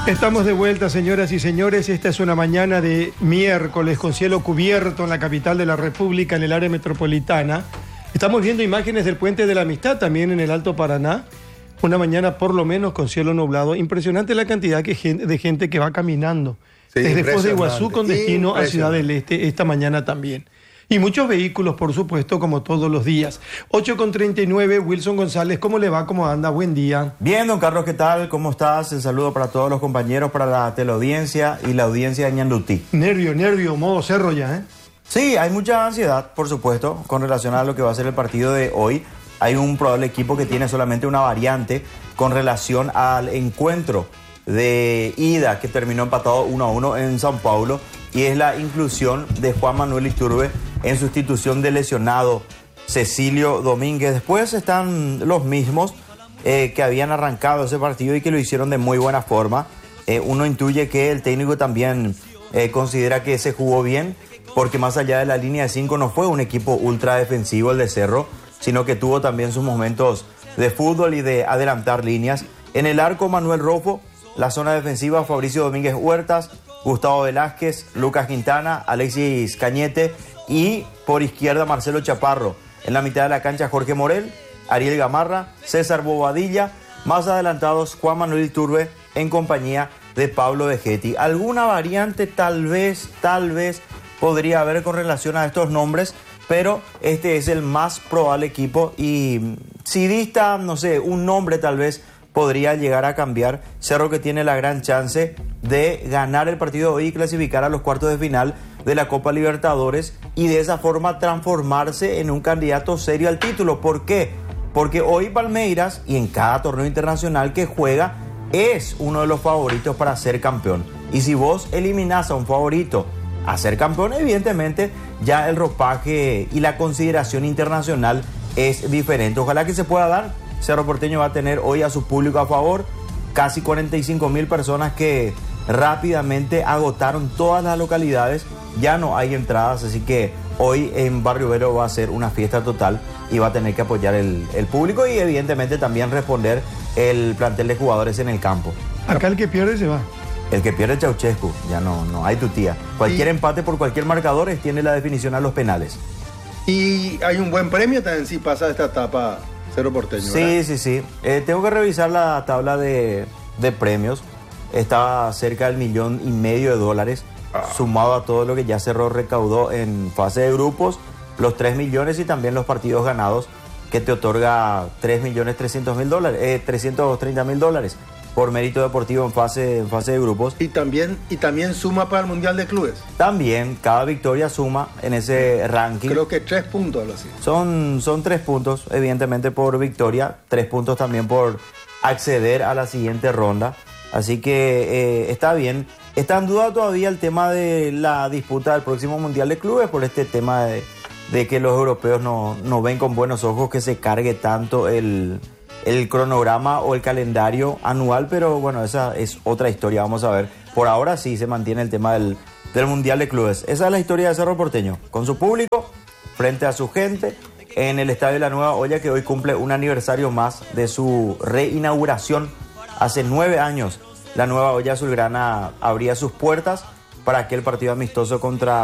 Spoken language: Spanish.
Estamos de vuelta, señoras y señores. Esta es una mañana de miércoles con cielo cubierto en la capital de la República, en el área metropolitana. Estamos viendo imágenes del Puente de la Amistad también en el Alto Paraná. Una mañana por lo menos con cielo nublado. Impresionante la cantidad de gente que va caminando desde Foz de Iguazú con destino a Ciudad del Este esta mañana también. Y muchos vehículos, por supuesto, como todos los días. 8:39, Wilson González, ¿cómo le va? ¿Cómo anda? Buen día. Bien, don Carlos, ¿qué tal? ¿Cómo estás? El saludo para todos los compañeros, para la teleaudiencia y la audiencia de Ñandutí. Nervio, modo cerro ya, ¿eh? Sí, hay mucha ansiedad, por supuesto, con relación a lo que va a ser el partido de hoy. Hay un probable equipo que tiene solamente una variante con relación al encuentro de ida que terminó empatado 1-1 en São Paulo, y es la inclusión de Juan Manuel Iturbe en sustitución del lesionado Cecilio Domínguez. Después están los mismos que habían arrancado ese partido y que lo hicieron de muy buena forma. Uno intuye que el técnico también considera que se jugó bien, porque más allá de la línea de 5 no fue un equipo ultra defensivo el de Cerro, sino que tuvo también sus momentos de fútbol y de adelantar líneas. En el arco, Manuel Rofo. La zona defensiva, Fabricio Domínguez Huertas, Gustavo Velázquez, Lucas Quintana, Alexis Cañete, y por izquierda Marcelo Chaparro. En la mitad de la cancha, Jorge Morel, Ariel Gamarra, César Bobadilla. Más adelantados, Juan Manuel Iturbe en compañía de Pablo Vegetti. Alguna variante tal vez podría haber con relación a estos nombres, pero este es el más probable equipo, y si dista, no sé, un nombre tal vez podría llegar a cambiar. Cerro, que tiene la gran chance de ganar el partido de hoy y clasificar a los cuartos de final de la Copa Libertadores, y de esa forma transformarse en un candidato serio al título. ¿Por qué? Porque hoy Palmeiras, y en cada torneo internacional que juega, es uno de los favoritos para ser campeón. Y si vos eliminás a un favorito a ser campeón, evidentemente ya el ropaje y la consideración internacional es diferente. Ojalá que se pueda dar. Cerro Porteño va a tener hoy a su público a favor, casi 45.000 personas que rápidamente agotaron todas las localidades. Ya no hay entradas, así que hoy en Barrio Vero va a ser una fiesta total y va a tener que apoyar el público, y evidentemente también responder el plantel de jugadores en el campo. Acá el que pierde se va. El que pierde, Ceausescu, ya no hay tutía. Cualquier empate por cualquier marcador tiene la definición a los penales. Y hay un buen premio también si pasa esta etapa Cerro Porteño, ¿verdad? Sí. Tengo que revisar la tabla de premios. Está cerca del $1,500,000, sumado a todo lo que ya Cerro recaudó en fase de grupos, los 3 millones y también los partidos ganados, que te otorga $3.330.000 por mérito deportivo en fase de grupos. Y también suma para el Mundial de Clubes. También, cada victoria suma en ese ranking. Creo que 3 puntos, algo así. Son 3 puntos, evidentemente, por victoria, 3 puntos también por acceder a la siguiente ronda. Así que está bien. Está en duda todavía el tema de la disputa del próximo Mundial de Clubes, por este tema de que los europeos no ven con buenos ojos que se cargue tanto el cronograma o el calendario anual, pero bueno, esa es otra historia, vamos a ver. Por ahora sí se mantiene el tema del Mundial de Clubes. Esa es la historia de Cerro Porteño, con su público, frente a su gente, en el Estadio de la Nueva Olla, que hoy cumple un aniversario más de su reinauguración. Hace 9 años la Nueva Olla Azulgrana abría sus puertas para aquel partido amistoso contra